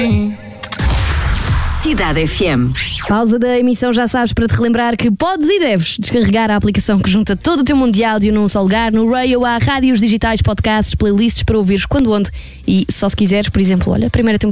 Cidade FM. Pausa da emissão, já sabes, para te relembrar que podes e deves descarregar a aplicação que junta todo o teu mundo de áudio num só lugar. No Rayo há rádios digitais, podcasts, playlists para ouvires quando, onde e só se quiseres, por exemplo, olha, a primeira temporada